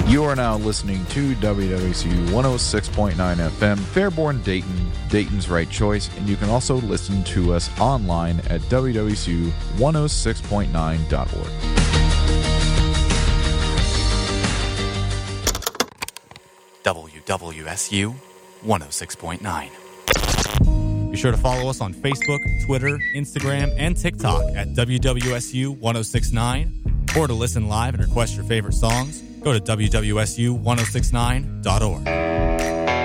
You are now listening to WWCU 106.9 FM, Fairborn, Dayton, Dayton's right choice, and you can also listen to us online at WWCU106.9.org. WWSU 106.9. Be sure to follow us on Facebook, Twitter, Instagram, and TikTok at WWSU 106.9, or to listen live and request your favorite songs, go to WWSU106.9.org.